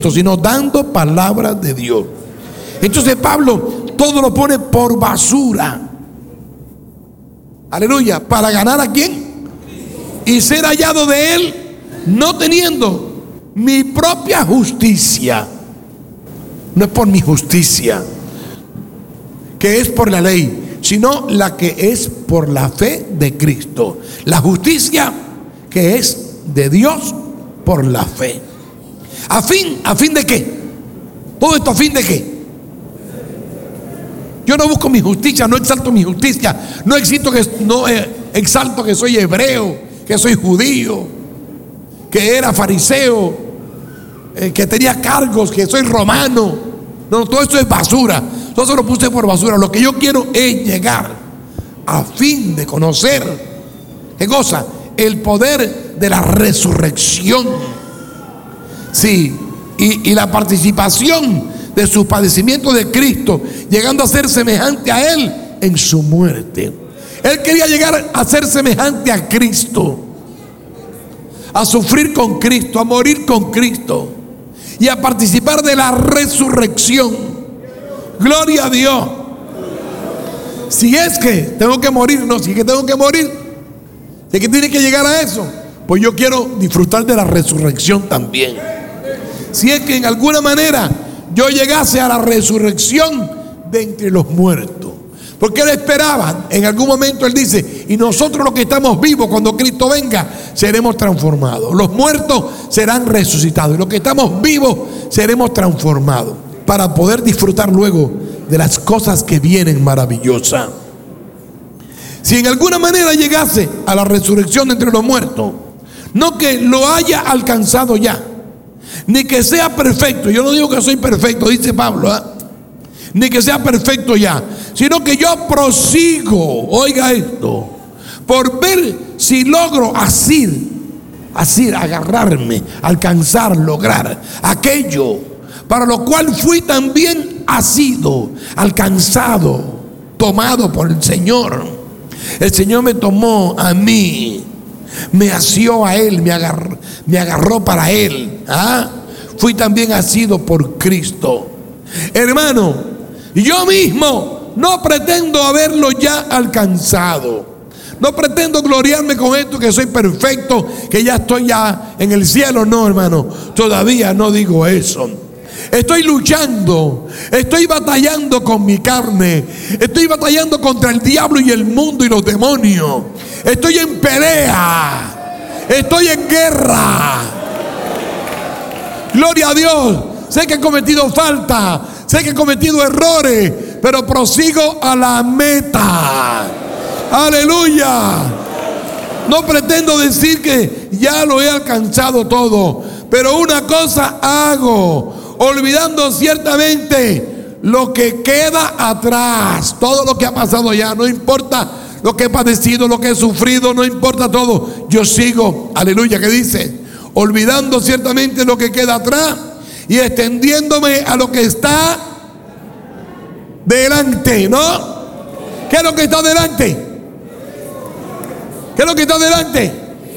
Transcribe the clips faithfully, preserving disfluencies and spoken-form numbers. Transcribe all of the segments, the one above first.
sino dando palabras de Dios. Entonces Pablo todo lo pone por basura. Aleluya. ¿Para ganar a quién? Y ser hallado de él, no teniendo mi propia justicia. No es por mi justicia, que es por la ley, sino la que es por la fe de Cristo. La justicia que es de Dios por la fe. ¿A fin? ¿A fin de qué? Todo esto a fin de qué. Yo no busco mi justicia, no exalto mi justicia, no exalto que, no, eh, exalto que soy hebreo, que soy judío, que era fariseo, eh, que tenía cargos, que soy romano. No, todo esto es basura. Todo eso lo puse por basura. Lo que yo quiero es llegar a fin de conocer, ¿qué cosa? El poder de la resurrección. Sí, y, y la participación de su padecimiento de Cristo, llegando a ser semejante a Él en su muerte. Él quería llegar a ser semejante a Cristo, a sufrir con Cristo, a morir con Cristo y a participar de la resurrección. Gloria a Dios. Si es que tengo que morir, no, si es que tengo que morir, si es que tiene que llegar a eso, pues yo quiero disfrutar de la resurrección también. Si es que en alguna manera yo llegase a la resurrección de entre los muertos, porque él esperaba, en algún momento él dice, y nosotros los que estamos vivos cuando Cristo venga seremos transformados, los muertos serán resucitados y los que estamos vivos seremos transformados para poder disfrutar luego de las cosas que vienen maravillosas. Si en alguna manera llegase a la resurrección de entre los muertos, no que lo haya alcanzado ya, ni que sea perfecto, yo no digo que soy perfecto, dice Pablo, ¿eh? Ni que sea perfecto ya, sino que yo prosigo, oiga esto, por ver si logro asir, asir, agarrarme, alcanzar, lograr aquello para lo cual fui también asido, alcanzado, tomado por el Señor. El Señor me tomó a mí, me asió a Él, me agarró, me agarró para Él. ¿Ah? Fui también asido por Cristo. Hermano, yo mismo no pretendo haberlo ya alcanzado. No pretendo gloriarme con esto, que soy perfecto, que ya estoy ya en el cielo. No, hermano, todavía no digo eso. Estoy luchando, estoy batallando con mi carne, estoy batallando contra el diablo y el mundo y los demonios. Estoy en pelea, estoy en guerra. Gloria a Dios. Sé que he cometido falta, sé que he cometido errores, pero prosigo a la meta. Aleluya. No pretendo decir que ya lo he alcanzado todo, pero una cosa hago, olvidando ciertamente lo que queda atrás, todo lo que ha pasado ya, no importa lo que he padecido, lo que he sufrido, no importa todo, yo sigo, aleluya, ¿qué dice? Olvidando ciertamente lo que queda atrás y extendiéndome a lo que está delante, ¿no? ¿Qué es lo que está delante? ¿Qué es lo que está delante?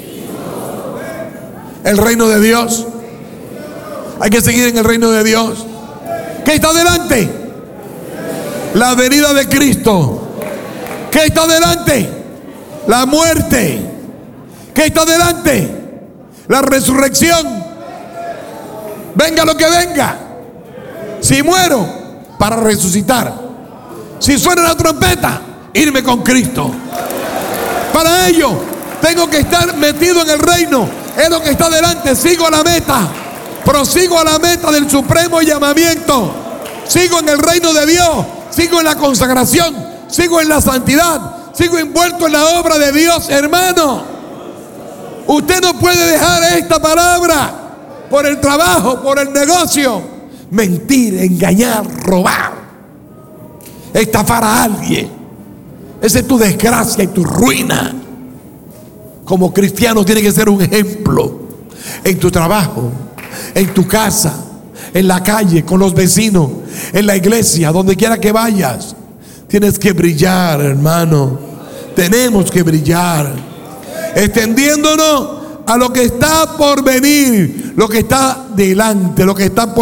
El reino de Dios. Hay que seguir en el reino de Dios. ¿Qué está delante? La venida de Cristo. ¿Qué está delante? La muerte. ¿Qué está delante? La resurrección. Venga lo que venga. Si muero, para resucitar. Si suena la trompeta, irme con Cristo. Para ello tengo que estar metido en el reino. Es lo que está delante. Sigo a la meta. Prosigo a la meta del supremo llamamiento. Sigo en el reino de Dios. Sigo en la consagración. Sigo en la santidad. Sigo envuelto en la obra de Dios, hermano. Usted no puede dejar esta palabra por el trabajo, por el negocio, mentir, engañar, robar, estafar a alguien. Esa es tu desgracia y tu ruina. Como cristiano tiene que ser un ejemplo en tu trabajo, en tu casa, en la calle, con los vecinos, en la iglesia, donde quiera que vayas. Tienes que brillar, hermano. Tenemos que brillar, extendiéndonos a lo que está por venir, lo que está delante, lo que está por